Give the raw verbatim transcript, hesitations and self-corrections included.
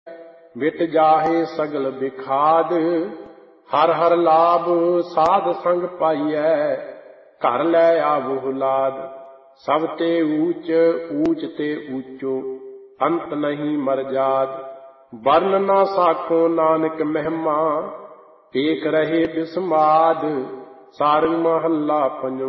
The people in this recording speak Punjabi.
ਮਿਟ ਜਾਹੇ ਸਗਲ ਬਿਖਾਦ। ਹਰ ਹਰ ਲਾਭ ਸਾਧ ਸੰਗ ਪਾਈਐ, ਘਰ ਲੈ ਆਵੋ ਲਾਦ। ਸਭ ਤੇ ਊਚ ਊਚ ਤੇ ਊਚੋ, ਅੰਤ ਨਹੀਂ ਮਰਜਾਦ। ਵਰਨ ਨਾ ਸਾਖੋ ਨਾਨਕ ਮਹਿਮਾ, ਏਕ ਰਹੇ ਬਿਸਮਾਦ। ਸਾਰੰਗ ਮਹੱਲਾ ਪੰਜਵਾਂ।